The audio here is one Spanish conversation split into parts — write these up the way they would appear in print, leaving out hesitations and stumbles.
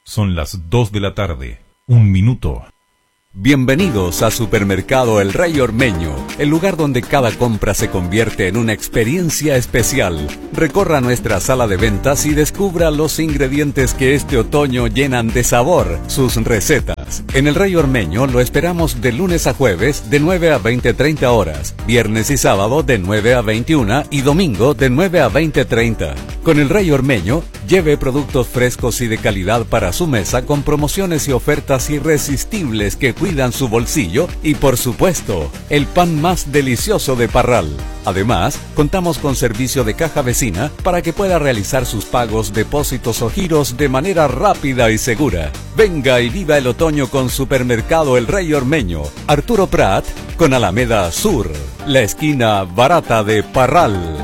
Son las 2 de la tarde, 1 minuto. Bienvenidos a Supermercado El Rey Ormeño, el lugar donde cada compra se convierte en una experiencia especial. Recorra nuestra sala de ventas y descubra los ingredientes que este otoño llenan de sabor sus recetas. En El Rey Ormeño lo esperamos de lunes a jueves de 9 a 20:30 horas, viernes y sábado de 9 a 21 y domingo de 9 a 20:30. Con El Rey Ormeño, lleve productos frescos y de calidad para su mesa con promociones y ofertas irresistibles que cuidan su bolsillo y, por supuesto, el pan más delicioso de Parral. Además, contamos con servicio de caja vecina para que pueda realizar sus pagos, depósitos o giros de manera rápida y segura. Venga y viva el otoño con Supermercado El Rey Ormeño, Arturo Prat, con Alameda Sur, la esquina barata de Parral.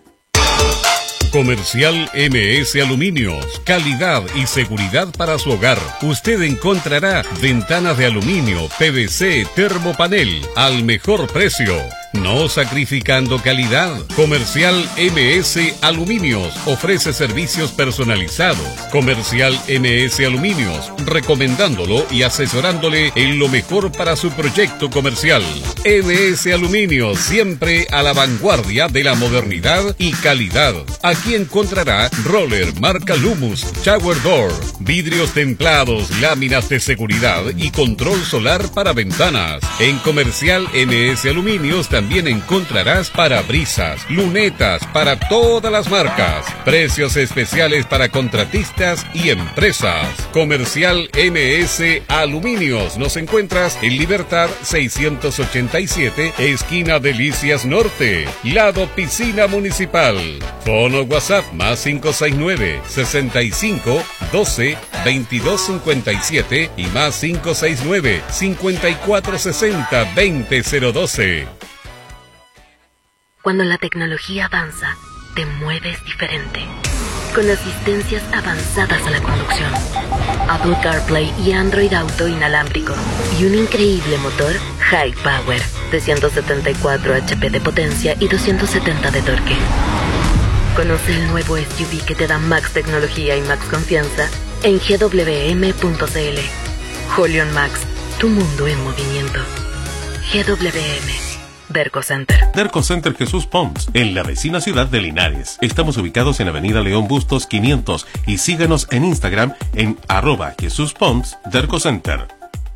Comercial MS Aluminios, calidad y seguridad para su hogar. Usted encontrará ventanas de aluminio, PVC, termopanel, al mejor precio. No sacrificando calidad. Comercial MS Aluminios ofrece servicios personalizados. Comercial MS Aluminios, recomendándolo y asesorándole en lo mejor para su proyecto comercial. MS Aluminios, siempre a la vanguardia de la modernidad y calidad. Aquí encontrará roller marca Lumus, shower door, vidrios templados, láminas de seguridad y control solar para ventanas. En Comercial MS Aluminios también encontrarás parabrisas, lunetas para todas las marcas. Precios especiales para contratistas y empresas. Comercial MS Aluminios. Nos encuentras en Libertad 687, esquina Delicias Norte, lado Piscina Municipal. Fono WhatsApp más 569 65 12 22 57 y más 569 54 60 20 012. Cuando la tecnología avanza, te mueves diferente. Con asistencias avanzadas a la conducción, Apple CarPlay y Android Auto inalámbrico, y un increíble motor High Power de 174 HP de potencia y 270 de torque. Conoce el nuevo SUV que te da Max tecnología y Max confianza en gwm.cl. Holion Max, tu mundo en movimiento. GWM. Derco Center. Derco Center Jesús Pons, en la vecina ciudad de Linares. Estamos ubicados en Avenida León Bustos 500 y síganos en Instagram en @JesúsPons Derco Center.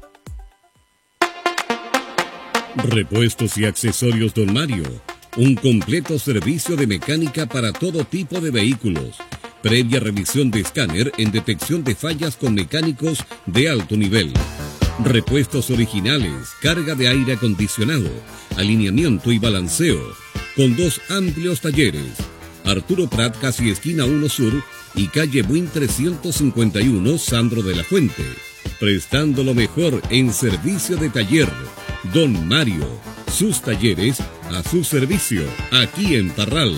Repuestos y accesorios Don Mario. Un completo servicio de mecánica para todo tipo de vehículos. Previa revisión de escáner en detección de fallas con mecánicos de alto nivel. Repuestos originales, carga de aire acondicionado, alineamiento y balanceo, con 2 amplios talleres. Arturo Prat, casi esquina 1 Sur y calle Buin 351, Sandro de la Fuente. Prestando lo mejor en servicio de taller. Don Mario, sus talleres a su servicio, aquí en Parral.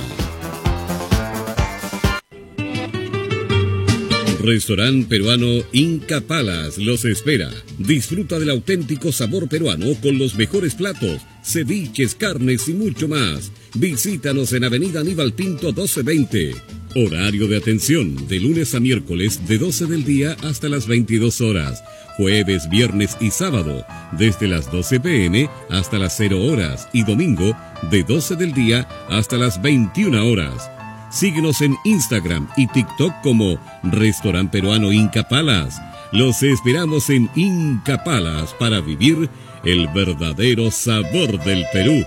Restaurante peruano Inca Palace los espera. Disfruta del auténtico sabor peruano con los mejores platos, ceviches, carnes y mucho más. Visítanos en Avenida Aníbal Pinto 1220. Horario de atención de lunes a miércoles de 12 del día hasta las 22 horas. Jueves, viernes y sábado desde las 12 p.m. hasta las 0 horas y domingo de 12 del día hasta las 21 horas. Síguenos en Instagram y TikTok como Restaurante Peruano Inca Palace. Los esperamos en Inca Palace para vivir el verdadero sabor del Perú.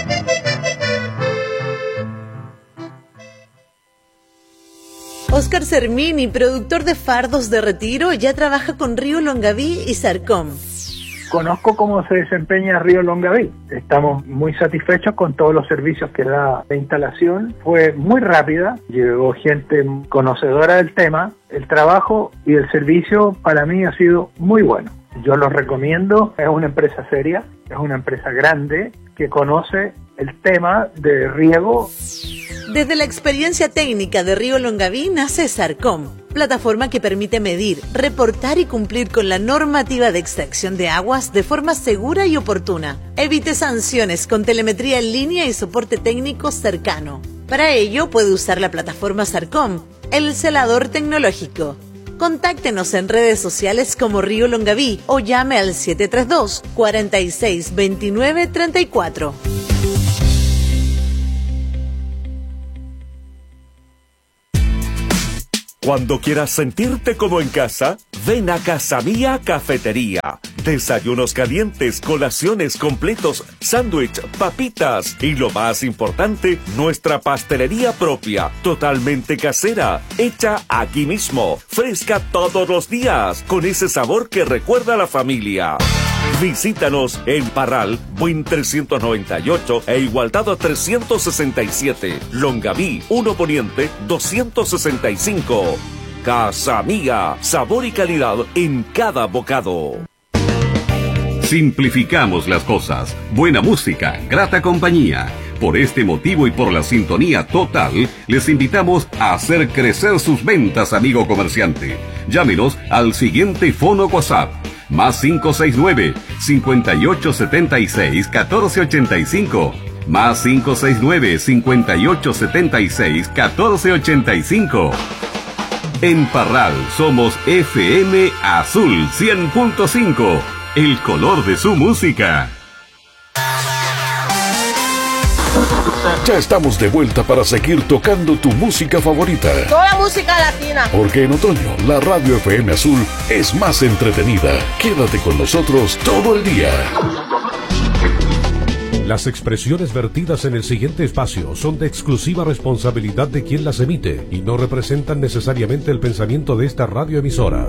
Oscar Sermini, productor de fardos de retiro, ya trabaja con Río Longaví y Sarcom. Conozco cómo se desempeña Río Longaví. Estamos muy satisfechos con todos los servicios que da la instalación. Fue muy rápida, llegó gente conocedora del tema. El trabajo y el servicio para mí ha sido muy bueno. Yo los recomiendo. Es una empresa seria, es una empresa grande que conoce el tema de riego. Desde la experiencia técnica de Río Longaví nace Sarcom, plataforma que permite medir, reportar y cumplir con la normativa de extracción de aguas de forma segura y oportuna. Evite sanciones con telemetría en línea y soporte técnico cercano. Para ello puede usar la plataforma Sarcom, el celador tecnológico. Contáctenos en redes sociales como Río Longaví o llame al 732-4629-34. Cuando quieras sentirte como en casa, ven a Casa Mía Cafetería. Desayunos calientes, colaciones completos, sándwich, papitas y lo más importante, nuestra pastelería propia, totalmente casera, hecha aquí mismo, fresca todos los días, con ese sabor que recuerda a la familia. Visítanos en Parral, Buin 398 e Igualdad 367, Longaví, 1 Poniente 265. Casa Mía, sabor y calidad en cada bocado. Simplificamos las cosas. Buena música, grata compañía. Por este motivo y por la sintonía total, les invitamos a hacer crecer sus ventas, amigo comerciante. Llámenos al siguiente fono WhatsApp. Más 569-5876-1485. Más 569-5876-1485. En Parral somos FM Azul 100.5. El color de su música. Ya estamos de vuelta para seguir tocando tu música favorita. Toda música latina. Porque en otoño la radio FM Azul es más entretenida. Quédate con nosotros todo el día. Las expresiones vertidas en el siguiente espacio son de exclusiva responsabilidad de quien las emite y no representan necesariamente el pensamiento de esta radioemisora.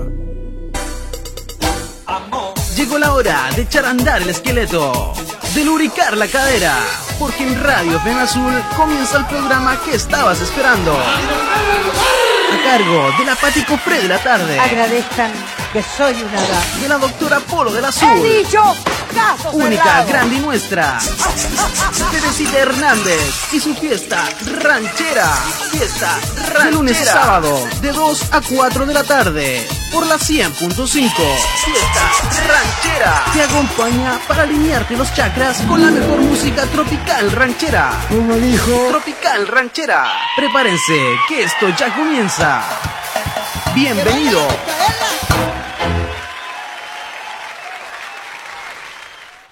Llegó la hora de echar a andar el esqueleto, de lubricar la cadera, porque en Radio FM Azul comienza el programa que estabas esperando. A cargo de la Pati Cofré de la tarde. Agradezcan que soy una dama. De la doctora Polo del Azul. ¡He dicho! ¡Caso Única, cerrado! grande y nuestra. Teresita Hernández y su fiesta ranchera. De lunes a sábado, de 2 a 4 de la tarde. Por la 100.5. Fiesta ranchera. Te acompaña para alinearte los chakras con la mejor música tropical ranchera. ¿Cómo dijo? Tropical ranchera. Prepárense, que esto ya comienza. Bienvenido.